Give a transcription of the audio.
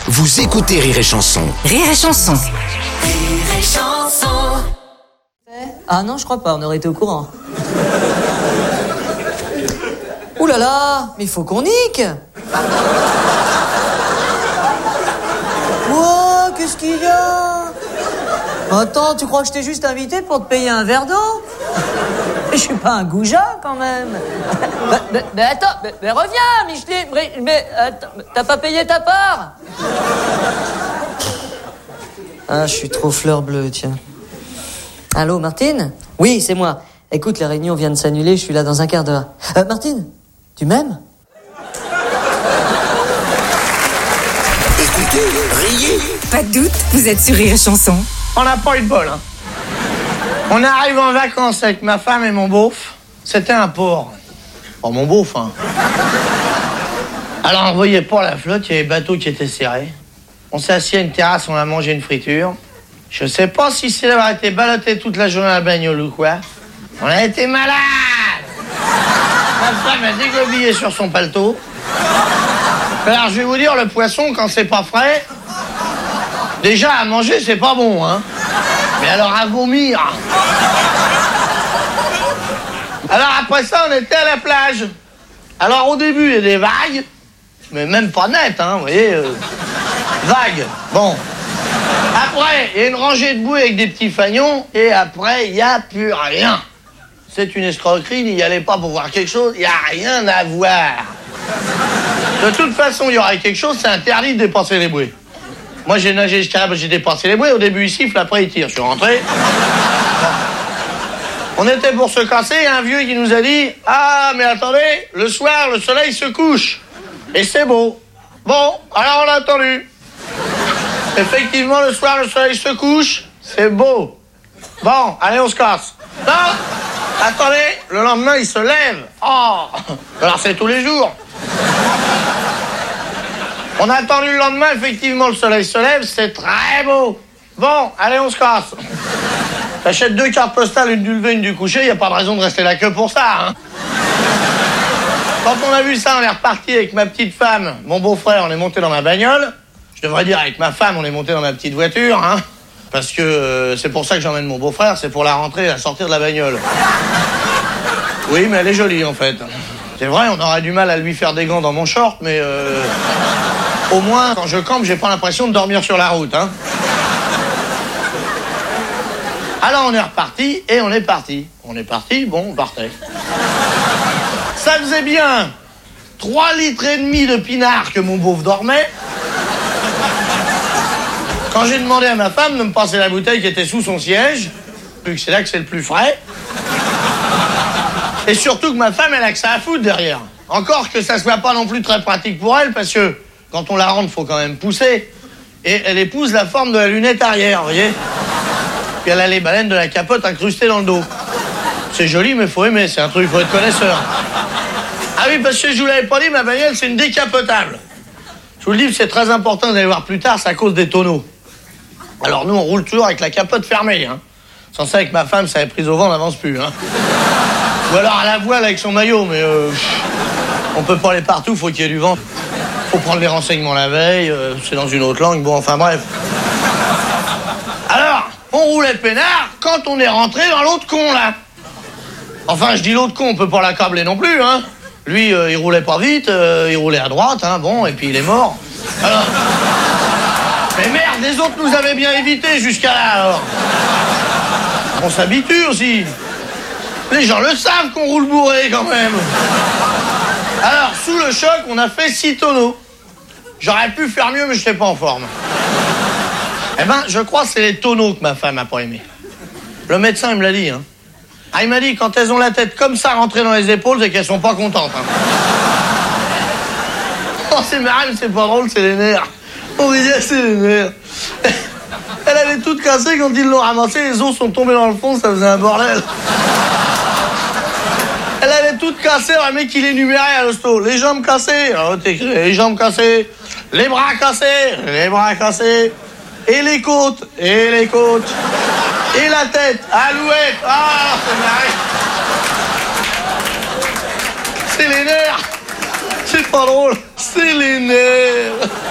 Vous écoutez Rire et Chanson. Rire et Chanson. Rire et Chanson. Ah non, je crois pas, on aurait été au courant. Ouh là là, mais il faut qu'on nique. Wow, qu'est-ce qu'il y a? Attends, tu crois que je t'ai juste invité pour te payer un verre d'eau? Je suis pas un goujat quand même. Mais attends, mais reviens, Micheline. Mais attends, t'as pas payé ta part? Ah, je suis trop fleur bleue, tiens. Allô, Martine? Oui, c'est moi. Écoute, la réunion vient de s'annuler, je suis là dans un quart d'heure. Martine, tu m'aimes? Écoutez, riez. Pas de doute, vous êtes sur Rire et Chanson. On n'a pas eu de bol, hein. On arrive en vacances avec ma femme et mon beauf. C'était un port. Oh, mon beauf, hein. Alors, on voyait pas la flotte, il y avait les bateaux qui étaient serrés. On s'est assis à une terrasse, on a mangé une friture. Je sais pas si c'est d'avoir été ballotté toute la journée à la bagnole ou quoi. On a été malades. Ma femme a dégobillé sur son paletot. Alors, je vais vous dire, le poisson, quand c'est pas frais... Déjà, à manger, c'est pas bon, hein. Mais alors, à vomir. Alors, après ça, on était à la plage. Alors, au début, il y a des vagues. Mais même pas nettes, hein, vous voyez. Vagues. Bon. Après, il y a une rangée de bouées avec des petits fagnons. Et après, il n'y a plus rien. C'est une escroquerie, n'y allez pas pour voir quelque chose. Il n'y a rien à voir. De toute façon, il y aurait quelque chose, c'est interdit de dépasser les bouées. Moi, j'ai nagé jusqu'à là, j'ai dépassé les bouées. Au début, il siffle, après, il tire. Je suis rentré. On était pour se casser, et un vieux qui nous a dit « Ah, mais attendez, le soir, le soleil se couche. Et c'est beau. » Bon, alors on a attendu. Effectivement, le soir, le soleil se couche. C'est beau. Bon, allez, on se casse. Non, attendez, le lendemain, il se lève. Oh, alors c'est tous les jours. On a attendu le lendemain, effectivement, le soleil se lève, c'est très beau. Bon, allez, on se casse. T'achètes 2 cartes postales, une du lever, une du coucher, y a pas de raison de rester là que pour ça, hein. Quand on a vu ça, on est reparti avec ma petite femme, mon beau-frère, on est monté dans ma bagnole. Je devrais dire avec ma femme, on est monté dans ma petite voiture, hein. Parce que c'est pour ça que j'emmène mon beau-frère, c'est pour la rentrée, la sortir de la bagnole. Oui, mais elle est jolie, en fait. C'est vrai, on aurait du mal à lui faire des gants dans mon short, mais au moins, quand je campe, j'ai pas l'impression de dormir sur la route, hein. Alors, on est reparti, et on est parti. On est parti, bon, on partait. Ça faisait bien 3,5 litres de pinard que mon beauf dormait. Quand j'ai demandé à ma femme de me passer la bouteille qui était sous son siège, vu que c'est là que c'est le plus frais. Et surtout que ma femme, elle a que ça à foutre derrière. Encore que ça soit pas non plus très pratique pour elle, parce que quand on la rentre, faut quand même pousser. Et elle épouse la forme de la lunette arrière, vous voyez. Puis elle a les baleines de la capote incrustées dans le dos. C'est joli, mais faut aimer, c'est un truc, faut être connaisseur. Ah oui, parce que je vous l'avais pas dit, ma bagnole, c'est une décapotable. Je vous le dis, c'est très important, vous allez voir plus tard, c'est à cause des tonneaux. Alors nous, on roule toujours avec la capote fermée, hein. Sans ça, avec ma femme, ça est prise au vent, on n'avance plus, hein. Ou alors à la voile avec son maillot, mais on peut pas aller partout, faut qu'il y ait du vent. Faut prendre les renseignements la veille, c'est dans une autre langue, bon, enfin bref. Alors, on roulait peinard quand on est rentré dans l'autre con, là. Enfin, je dis l'autre con, on peut pas l'accabler non plus, hein. Lui, il roulait pas vite, il roulait à droite, hein, bon, et puis il est mort. Alors... Mais merde, les autres nous avaient bien évité jusqu'à là, alors. On s'habitue aussi. Les gens le savent qu'on roule bourré, quand même. Alors, sous le choc, on a fait 6 tonneaux. J'aurais pu faire mieux, mais je n'étais pas en forme. Eh ben, je crois que c'est les tonneaux que ma femme a pas aimé. Le médecin, il me l'a dit, hein. Ah, il m'a dit, quand elles ont la tête comme ça rentrée dans les épaules, c'est qu'elles sont pas contentes, hein. Oh, c'est marrant, mais c'est pas drôle, c'est les nerfs. On disait, c'est les nerfs. Elle avait toute cassée quand ils l'ont ramassée, les os sont tombés dans le fond, ça faisait un bordel. Elle avait toute cassée, un mec qui l'énumérait à l'hosto. Les jambes cassées, alors t'écris, les jambes cassées, les bras cassés, et les côtes, et la tête, alouette, ah, c'est marrant. C'est les nerfs, c'est pas drôle, c'est les nerfs.